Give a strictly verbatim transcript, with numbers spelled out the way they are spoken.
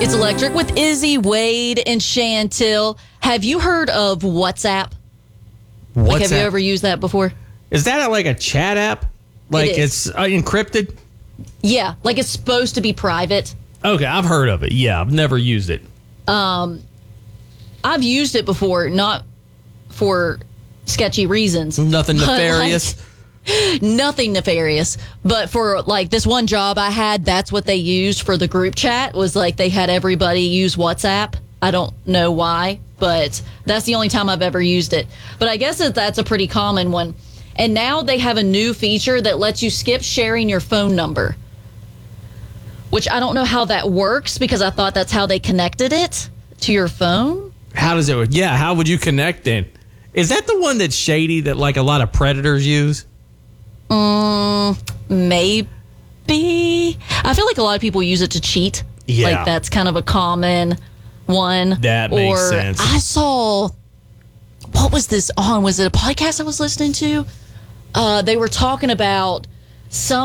It's Electric with Izzy, Wade, and Chantil. Have you heard of WhatsApp? WhatsApp? Like, have you ever used that before? Is that like a chat app? Like It is. it's uh, encrypted? Yeah, like it's supposed to be private. Okay, I've heard of it. Yeah, I've never used it. Um, I've used it before, not for sketchy reasons. Nothing but, nefarious. like, nothing nefarious. But for like this one job I had, that's what they used for the group chat, was like they had everybody use WhatsApp. I don't know why, but that's the only time I've ever used it. But I guess that that's a pretty common one. And now they have a new feature that lets you skip sharing your phone number, which I don't know how that works because I thought that's how they connected it to your phone. How does it work? Yeah, how would you connect then? Is that the one that's shady that like a lot of predators use? Mm, maybe. I feel like a lot of people use it to cheat. Yeah. Like that's kind of a common one. That makes or sense. I saw, what was this on? Was it a podcast I was listening to? Uh, they were talking about some